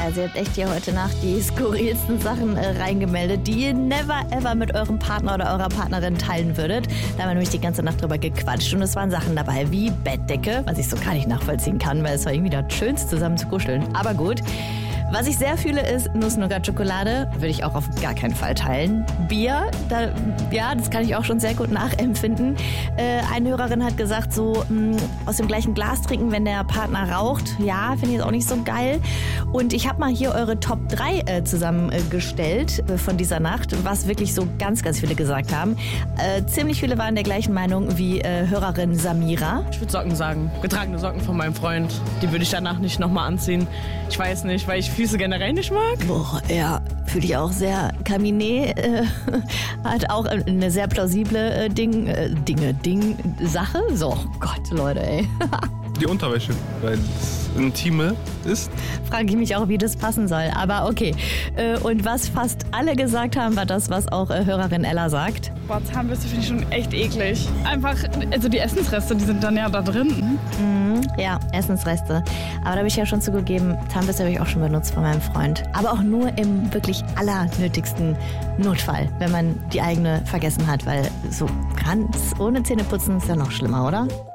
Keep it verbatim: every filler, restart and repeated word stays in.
Also ihr habt echt hier heute Nacht die skurrilsten Sachen äh, reingemeldet, die ihr never ever mit eurem Partner oder eurer Partnerin teilen würdet. Da haben wir nämlich die ganze Nacht drüber gequatscht und es waren Sachen dabei wie Bettdecke, was ich so gar nicht nachvollziehen kann, weil es war irgendwie das Schönste zusammen zu kuscheln. Aber gut. Was ich sehr fühle, ist Nuss-Nougat-Schokolade. Würde ich auch auf gar keinen Fall teilen. Bier, da, ja, das kann ich auch schon sehr gut nachempfinden. Äh, eine Hörerin hat gesagt, so mh, aus dem gleichen Glas trinken, wenn der Partner raucht. Ja, finde ich jetzt auch nicht so geil. Und ich habe mal hier eure Top drei äh, zusammengestellt äh, von dieser Nacht, was wirklich so ganz, ganz viele gesagt haben. Äh, ziemlich viele waren der gleichen Meinung wie äh, Hörerin Samira. Ich würde Socken sagen. Getragene Socken von meinem Freund. Die würde ich danach nicht nochmal anziehen. Ich weiß nicht, weil ich Füße generell nicht mag. Boah, ja, fühle ich auch sehr. Caminé äh, hat auch eine sehr plausible äh, Ding, äh, Dinge, Ding, Sache. So, Gott, Leute, ey. Die Unterwäsche, weil es Intime ist. Frage ich mich auch, wie das passen soll. Aber okay. Äh, und was fast alle gesagt haben, war das, was auch äh, Hörerin Ella sagt. Boah, Zahnbürste finde ich schon echt eklig. Einfach, also die Essensreste, die sind dann ja da drin. Mhm, ja, Essensreste. Aber da habe ich ja schon zugegeben, Zahnbürste habe ich auch schon benutzt von meinem Freund. Aber auch nur im wirklich allernötigsten Notfall, wenn man die eigene vergessen hat. Weil so ganz ohne Zähneputzen ist ja noch schlimmer, oder?